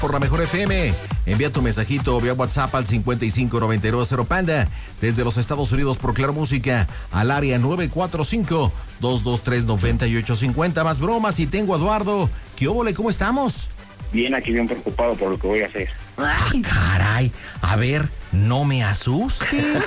por la Mejor FM. Envía tu mensajito vía WhatsApp al 55990 Panda. Desde los Estados Unidos por Claro Música al área 945-223-9850. Más bromas y tengo a Eduardo. ¿Qué óvole? ¿Cómo estamos? Bien, aquí bien preocupado por lo que voy a hacer. Ay, caray. A ver, no me asustes.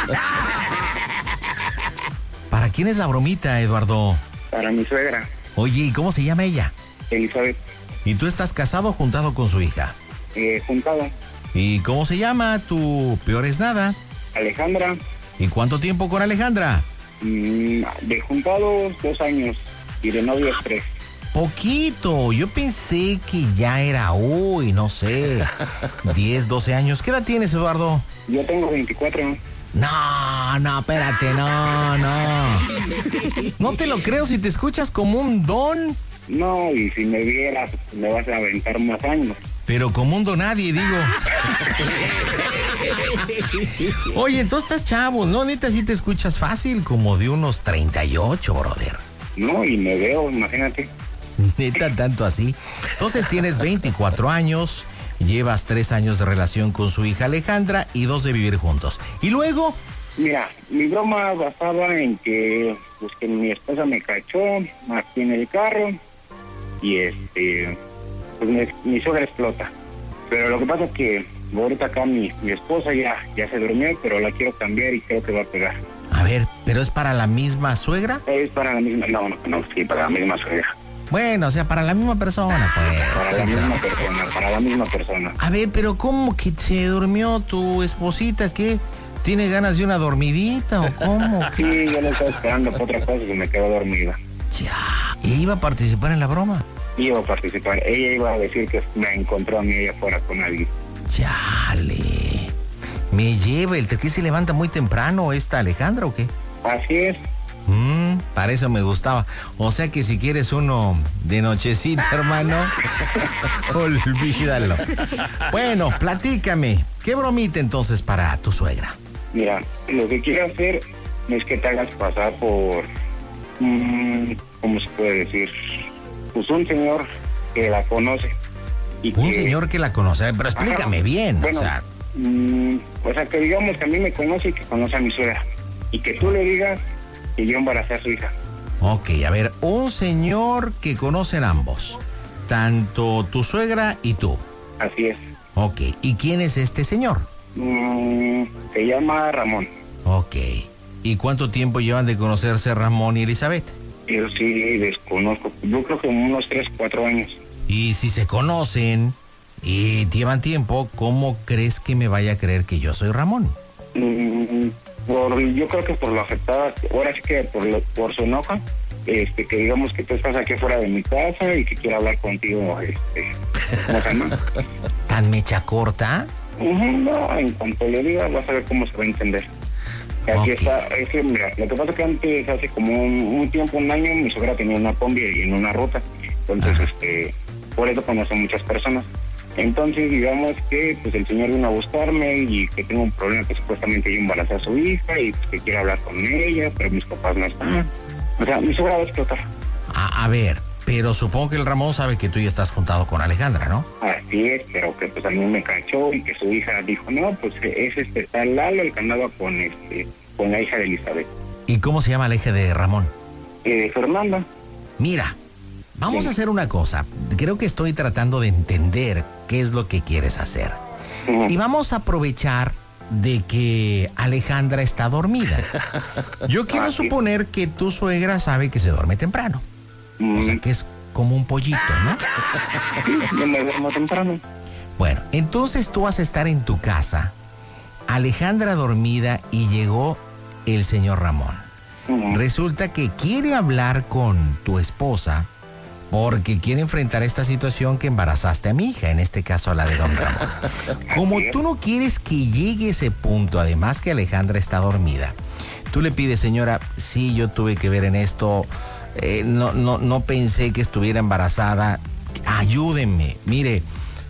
¿Para quién es la bromita, Eduardo? Para mi suegra. Oye, ¿y cómo se llama ella? Elizabeth. ¿Y tú estás casado o juntado con su hija? Juntado. ¿Y cómo se llama tu peor es nada? Alejandra. ¿Y cuánto tiempo con Alejandra? De juntados 2 años y de novios 3. Poquito, yo pensé que ya era, no sé, 10, 12 años. ¿Qué edad tienes, Eduardo? Yo tengo 24. No, espérate, no. No te lo creo si te escuchas como un don. No, y si me vieras, me vas a aventar más años. Pero como un don nadie, digo. Oye, entonces estás chavo, ¿no? Neta, sí te escuchas fácil, como de unos 38, brother. No, y me veo, imagínate. Neta, tanto así. Entonces tienes 24 años, llevas 3 años de relación con su hija Alejandra y 2 de vivir juntos. ¿Y luego? Mira, mi broma basaba en que, pues, que mi esposa me cachó aquí en el carro y pues mi suegra explota. Pero lo que pasa es que ahorita acá mi esposa ya se durmió, pero la quiero cambiar y creo que va a pegar. A ver, ¿pero es para la misma suegra? Es para la misma, sí, para la misma suegra. Bueno, o sea, para la misma persona, pues. Para la misma persona. A ver, pero ¿cómo que se durmió tu esposita? ¿Qué? ¿Tiene ganas de una dormidita o cómo? Sí, yo le estaba esperando por otra cosa y me quedó dormida. Ya. ¿Y iba a participar en la broma? Iba a participar. Ella iba a decir que me encontró a mí allá afuera con alguien. Chale. Me lleva, ¿qué se levanta muy temprano esta Alejandra o qué? Así es. Para eso me gustaba. O sea que si quieres uno de nochecita, hermano, olvídalo. Bueno, platícame. ¿Qué bromita entonces para tu suegra? Mira, lo que quiero hacer es que te hagas pasar por, ¿cómo se puede decir? Pues un señor que la conoce. Un señor que la conoce, pero explícame bien, bueno, o sea, que digamos que a mí me conoce y que conoce a mi suegra. Y que tú le digas que yo embaracé a su hija. Ok, a ver, un señor que conocen ambos, tanto tu suegra y tú. Así es. Ok, ¿y quién es este señor? Se llama Ramón. Ok, ¿y cuánto tiempo llevan de conocerse Ramón y Elizabeth? Yo sí desconozco, yo creo que unos 3, 4 años. Y si se conocen y llevan tiempo, ¿cómo crees que me vaya a creer que yo soy Ramón? Yo creo que por lo afectada, ahora sí que por su enoja, que digamos que tú estás aquí fuera de mi casa y que quiere hablar contigo, ¿cómo se llama? ¿Tan mecha corta? No, en cuanto le diga vas a ver cómo se va a entender. Aquí está, es que mira, lo que pasa es que antes, hace como un tiempo, un año, mi suegra tenía una combi en una ruta, entonces por eso conoce a muchas personas. Entonces, digamos que pues el señor vino a buscarme y que tengo un problema que supuestamente yo embaracé a su hija y pues, que quiere hablar con ella, pero mis papás no están. O sea, mi suegra va a explotar. A ver, pero supongo que el Ramón sabe que tú ya estás juntado con Alejandra, ¿no? Así es, pero que pues a mí me cachó y que su hija dijo, no, pues es tal Lalo el que andaba con la hija de Elizabeth. ¿Y cómo se llama la hija de Ramón? Fernanda. Mira, vamos a hacer una cosa. Creo que estoy tratando de entender qué es lo que quieres hacer. Y vamos a aprovechar de que Alejandra está dormida. Yo quiero suponer que tu suegra sabe que se duerme temprano. O sea, que es como un pollito, ¿no? Yo me duermo temprano. Bueno, entonces tú vas a estar en tu casa, Alejandra dormida y llegó el señor Ramón. Resulta que quiere hablar con tu esposa porque quiere enfrentar esta situación que embarazaste a mi hija, en este caso a la de don Ramón. Como tú no quieres que llegue ese punto, además que Alejandra está dormida, tú le pides, señora, sí, yo tuve que ver en esto, no pensé que estuviera embarazada, ayúdenme, mire,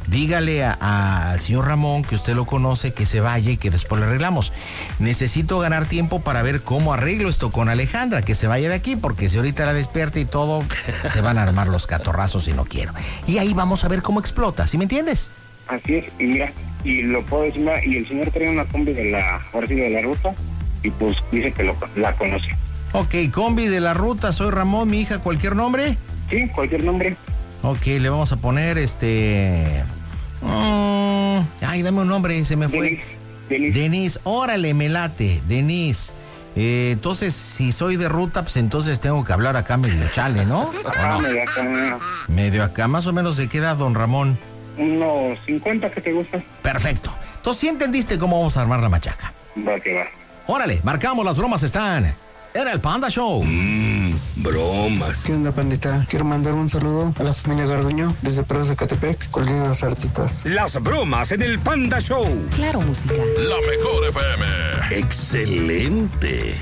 dígale al señor Ramón que usted lo conoce, que se vaya y que después lo arreglamos. Necesito ganar tiempo para ver cómo arreglo esto con Alejandra, que se vaya de aquí, porque si ahorita la despierta y todo, se van a armar los catorrazos y no quiero. Y ahí vamos a ver cómo explota, ¿sí me entiendes? Así es, y mira, y lo puedo decir, y el señor trae una combi de la ruta, y pues dice que la conoce. Ok, combi de la ruta, soy Ramón, mi hija, ¿cualquier nombre? Sí, cualquier nombre. Ok, le vamos a poner ay, dame un nombre, se me fue. Denise, órale, me late, Denise. Entonces, si soy de ruta, pues entonces tengo que hablar acá medio chale, ¿no? No? Medio acá. Medio acá, más o menos se queda don Ramón. Unos 50, ¿que te gusta? Perfecto. Entonces, ¿sí entendiste cómo vamos a armar la machaca? Va que va. Órale, marcamos, las bromas están en el Panda Show. Bromas. ¿Qué onda, pandita? Quiero mandar un saludo a la familia Garduño desde Perros de Catepec, con los artistas. Las bromas en el Panda Show. Claro, música. La mejor FM. Excelente.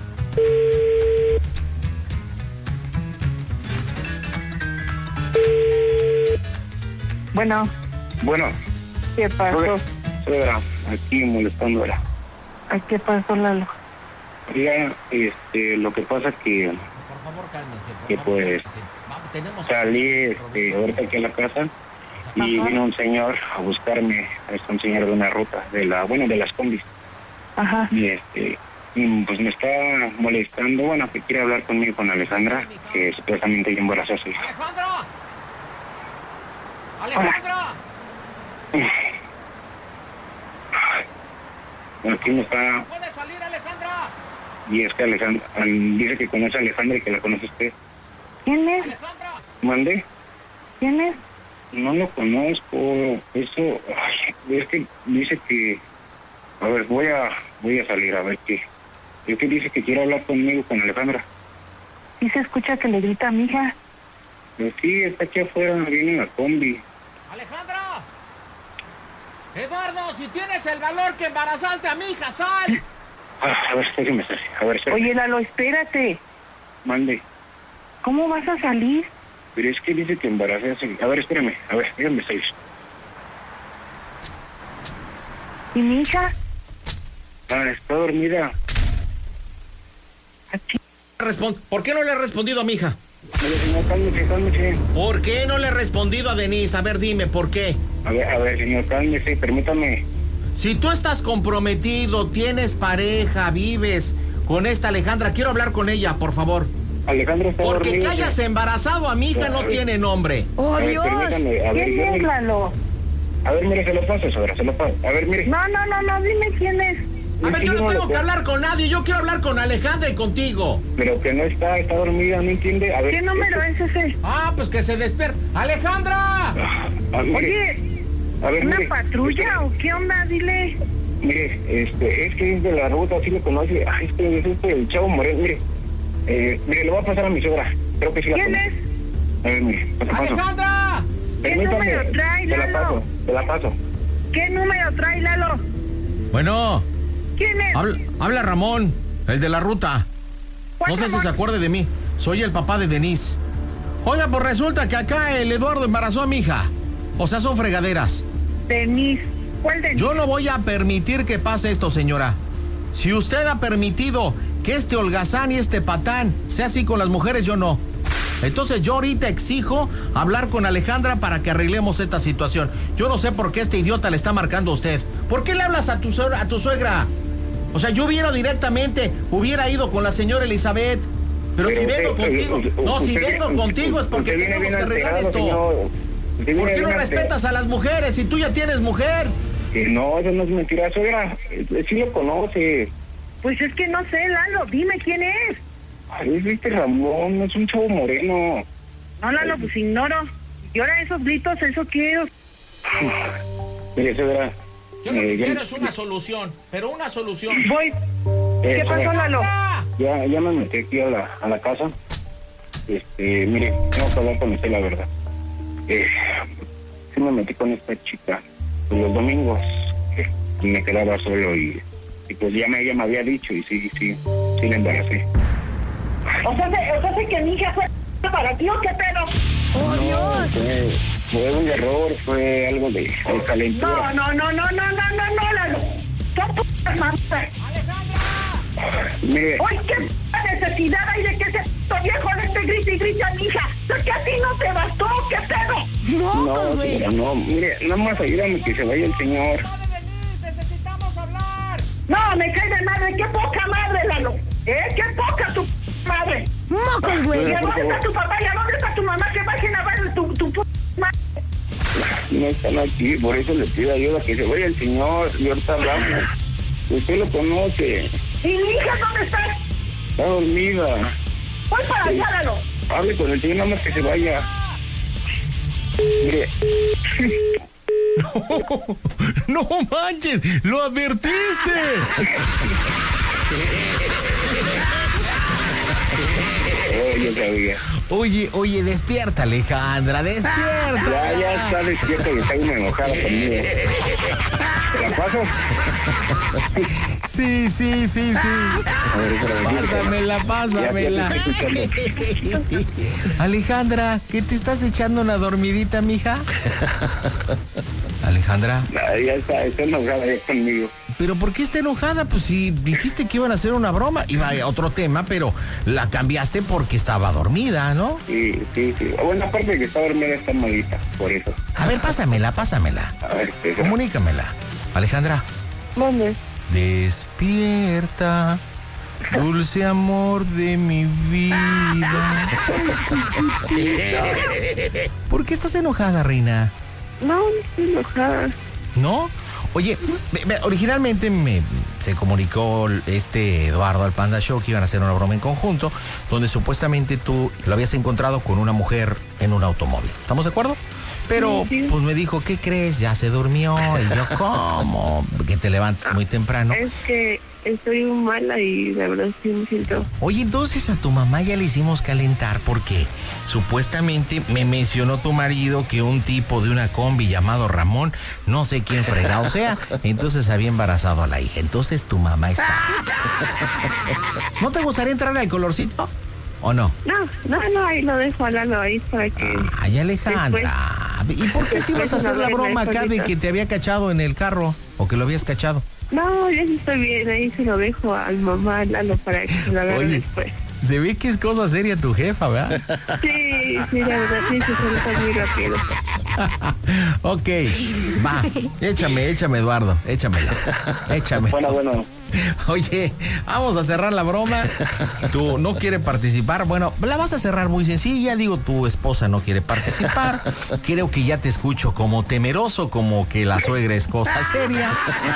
Bueno, ¿qué pasó? Suegra, aquí molestándola. Ay, ¿qué pasó, Lalo? Oiga, lo que pasa que... Por favor, cálmense. Que pues... Salí ahorita aquí a la casa y vino un señor a buscarme. Es un señor de una ruta, de las combis. Ajá. Y pues me está molestando, que quiere hablar conmigo, con Alejandra, que supuestamente yo embarazó a su hija. ¡Alejandra! Aquí me está... ¡Puede salir, Alejandra! Y es que Alejandra dice que conoce a Alejandra y que la conoce usted. ¿Quién es? ¡Alejandra! ¿Mande? ¿Quién es? No lo conozco. Eso... es que dice que... A ver, voy a salir a ver qué... Es que dice que quiere hablar conmigo, con Alejandra. ¿Sí se escucha que le grita a mi hija? Pues sí, está aquí afuera, viene en la combi. ¡Alejandra! ¡Eduardo, si tienes el valor que embarazaste a mi hija, sal! A ver, déjeme salir. A ver, Oye, Lalo, espérate. Mande. ¿Cómo vas a salir? Pero es que dice que embarazé a su hija. A ver, espérame. A ver, déjame salir. ¿Y mi hija? Está dormida. Aquí. ¿Por qué no le he respondido a mi hija? Oye, señor, cálmese. ¿Por qué no le he respondido a Denise? A ver, dime, ¿por qué? A ver, señor, cálmese, permítame. Si tú estás comprometido, tienes pareja, vives con esta Alejandra, quiero hablar con ella, por favor. Alejandra está Porque dormida. que hayas embarazado a mi hija no tiene nombre. ¡Oh, Dios! ¿Quién es, Lalo? A ver, mire, se lo paso, señora, se lo paso. A ver, mire. No, dime quién es. A ver, yo no tengo que hablar con nadie, yo quiero hablar con Alejandra y contigo. Pero que no está dormida, ¿no entiende? A ver. ¿Qué número es ese? Ah, pues que se despierte. ¡Alejandra! Mire, Oye, a ver, ¿una mire, patrulla o qué onda? Dile. Mire, es que es de la ruta, así lo conoce. Ay, es el Chavo Moreno, mire. Mire, le voy a pasar a mi suegra. Creo que sí la ¿Quién conoce. es? A ver, mire, paso. ¡Alejandra! ¿Qué número trae, Lalo? Te la paso. ¿Qué número trae, Lalo? Bueno, ¿Quién es? habla Ramón, el de la ruta. No sé si se acuerde de mí. Soy el papá de Denise. Oiga, pues resulta que acá el Eduardo embarazó a mi hija. O sea, son fregaderas. Denise. ¿Cuál Denise? Yo no voy a permitir que pase esto, señora. Si usted ha permitido que este holgazán y este patán sea así con las mujeres, yo no. Entonces yo ahorita exijo hablar con Alejandra para que arreglemos esta situación. Yo no sé por qué este idiota le está marcando a usted. ¿Por qué le hablas a tu suegra? O sea, yo hubiera ido con la señora Elizabeth. Pero si vengo contigo... No, si vengo contigo es porque tenemos que arreglar esto. ¿Por qué no respetas a las mujeres si tú ya tienes mujer? No, eso no es mentira, suegra. Sí lo conoce. Pues es que no sé, Lalo, dime quién es. Ay, es Ramón, es un Chavo Moreno. No, Lalo, pues ignoro. Y ahora esos gritos, ¿eso qué es? Mire, suegra. Yo lo que quiero es una solución, pero una solución. Voy. ¿Qué pasó, Lalo? Ya me metí aquí a la casa. Mire, tengo que hablar con usted la verdad. Sí me metí con esta chica pues, los domingos, me quedaba solo y pues ella me había dicho y sí la embaracé. O sea que mi hija fue para ti o qué pedo. ¡Oh, Dios! Fue un error, fue algo de calentura. No, Lalo. Son putas mamas. Mire, Oye, ¿qué necesidad hay de que ese viejo le esté grite a mi hija? ¿Que a ti no te bastó? ¿Qué pedo? no, señora, no, mire, nada más ayúdame que se vaya el señor. Necesitamos hablar. No, me cae de madre. ¡Qué poca madre, Lalo! ¡Qué poca tu madre! ¡Mocos, güey! ¿Y a dónde está tu papá? ¿Y a dónde está tu mamá? Que vayan a ver tu madre. No están aquí, por eso le pido ayuda, que se vaya el señor y ahorita hablamos. Usted lo conoce. ¿Y mi hija dónde está? Está dormida. Voy para allá, Lalo. Hable con el señor, nada más que se vaya. Mire. No manches, lo advertiste. Yo sabía. Oye, despierta, Alejandra, despierta. Ya está despierta y está una enojada conmigo. ¿Te la paso? Sí. A ver, Pásamela. Ya te estoy escuchando. Alejandra, ¿qué te estás echando una dormidita, mija? Alejandra. Ya está enojada ya conmigo. ¿Pero por qué está enojada? Pues si dijiste que iban a hacer una broma, iba a otro tema, pero la cambiaste porque estaba dormida, ¿no? Sí. Bueno, aparte de que está dormida, está malita, por eso. A ver, pásamela. A ver, Comunícamela. Alejandra. ¿Dónde? Despierta, dulce amor de mi vida. ¿Por qué estás enojada, reina? No estoy enojada. ¿No? Oye, originalmente se comunicó Eduardo al Panda Show que iban a hacer una broma en conjunto, donde supuestamente tú lo habías encontrado con una mujer en un automóvil. ¿Estamos de acuerdo? Pero Sí. pues me dijo, ¿qué crees? Ya se durmió. Y yo, ¿cómo? Que te levantes muy temprano. Es que estoy muy mala y la verdad sí me siento. Oye, entonces a tu mamá ya le hicimos calentar porque supuestamente me mencionó tu marido que un tipo de una combi llamado Ramón, no sé quién fregado sea, entonces había embarazado a la hija. Entonces tu mamá está. ¿No te gustaría entrarle al colorcito? ¿O no? No, ahí lo dejo a Lalo ahí para que... Ay, Alejandra. ¿Y por qué si ibas a hacer la broma acá de que te había cachado en el carro? ¿O que lo habías cachado? No, ya sí estoy bien, ahí se lo dejo a mi mamá, a Lalo, para que se lo agarre Oye. después. Se ve que es cosa seria tu jefa, ¿verdad? Sí, la verdad sí, se suelta muy rápido. Ok, va, échame, Eduardo, échame. Bueno. Oye, vamos a cerrar la broma. Tú no quieres participar. Bueno, la vas a cerrar muy sencilla. Digo, tu esposa no quiere participar. Creo que ya te escucho como temeroso, como que la suegra es cosa seria.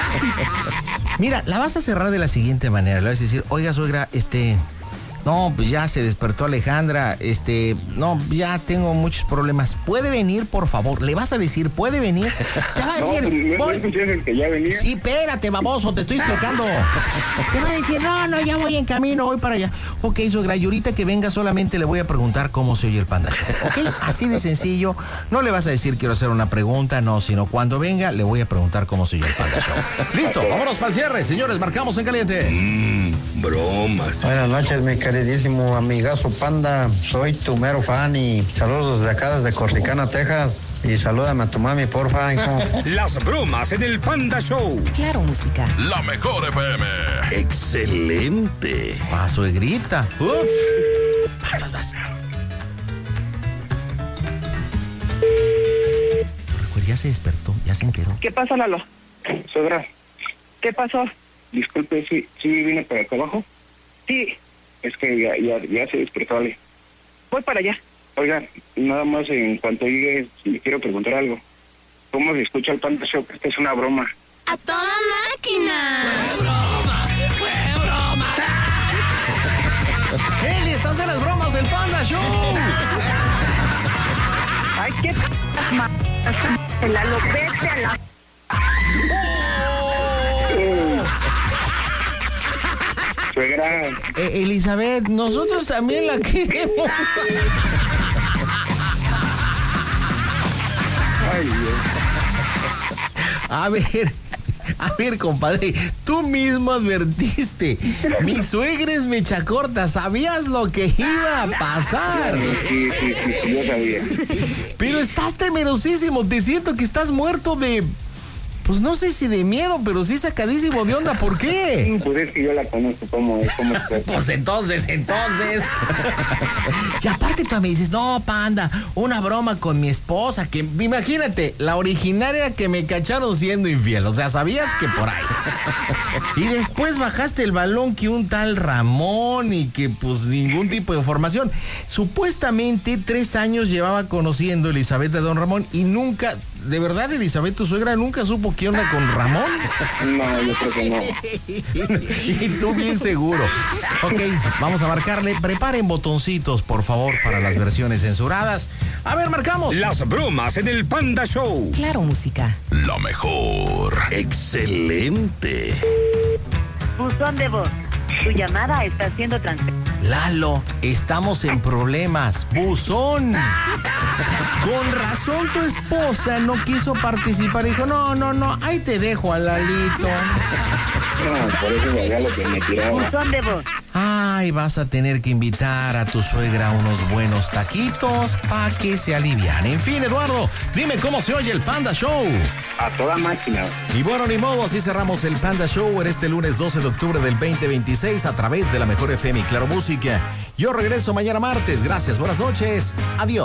Mira, la vas a cerrar de la siguiente manera. Le vas a decir, oiga, suegra, no, pues ya se despertó Alejandra, no, ya tengo muchos problemas. ¿Puede venir, por favor? Le vas a decir, ¿puede venir? Te va a decir, ¿No escuchaste que ya venía? Sí, espérate, baboso, te estoy explicando. Te va a decir, no, ya voy en camino, voy para allá. Ok, suegra, y ahorita que venga solamente le voy a preguntar cómo se oye el Panda Show. Ok, así de sencillo. No le vas a decir quiero hacer una pregunta, no, sino cuando venga le voy a preguntar cómo se oye el Panda Show. Listo, vámonos para el cierre, señores, marcamos en caliente. Bromas. Buenas noches, mi queridísimo amigazo Panda. Soy tu mero fan y saludos desde acá, desde Corsicana, Texas. Y salúdame a tu mami, porfa, hijo. Las bromas en el Panda Show. Claro, música. La mejor FM. Excelente. Paso de grita. Uf. Vas. Recuerda, ya se despertó, ya se enteró. ¿Qué pasó, Lalo? Suegra, ¿Qué pasó? disculpe, ¿sí viene para acá abajo? Sí, Es que ya se despertó, Ale. voy para allá. Oiga, nada más en cuanto llegue, le quiero preguntar algo. ¿Cómo se escucha el Panda Show? Que esta es una broma. ¡A toda máquina! ¡Eli, estás en las bromas del Panda Show! Ay, qué Lalo, vete a la... Suegra, Elizabeth, nosotros también la queremos. ay, Dios. A ver, A ver, compadre, tú mismo advertiste. Mi suegra es mecha corta, sabías lo que iba a pasar. Sí, yo sabía. Pero estás temerosísimo, te siento que estás muerto de... Pues no sé si de miedo, pero sí sacadísimo de onda, ¿por qué? Pues es que yo la conozco como es. Pues entonces. Y aparte tú me dices, no, Panda, una broma con mi esposa, que imagínate, la originaria que me cacharon siendo infiel, o sea, sabías que por ahí. Y después bajaste el balón que un tal Ramón y que pues ningún tipo de información. Supuestamente 3 años llevaba conociendo Elizabeth a don Ramón y nunca... ¿De verdad, Elizabeth, tu suegra, nunca supo qué onda con Ramón? No, yo creo que no. Y tú bien seguro. Ok, vamos a marcarle. Preparen botoncitos, por favor, para las versiones censuradas. A ver, marcamos. Las bromas en el Panda Show. Claro, música. Lo mejor. Excelente. Buzón de voz. Tu llamada está siendo transferida. Lalo, estamos en problemas. Buzón. Con razón tu esposa no quiso participar. Dijo, no, ahí te dejo a Lalito. No, por eso me lo que me tiraba. Buzón de voz. Ay, vas a tener que invitar a tu suegra a unos buenos taquitos para que se alivian. En fin, Eduardo, dime cómo se oye el Panda Show. A toda máquina. Y bueno, ni modo, así cerramos el Panda Show en este lunes 12 de octubre del 2026 a través de la Mejor FM y Claro Música. Yo regreso mañana martes. Gracias, buenas noches. Adiós.